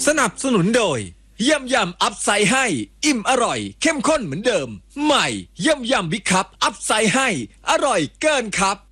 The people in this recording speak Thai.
สนับสนุนโดยยำยำอัพไซด์ให้อิ่มอร่อยเข้มข้นเหมือนเดิมใหม่ยำยำบิ๊กคัพอัพไซด์ให้อร่อยเกินครับ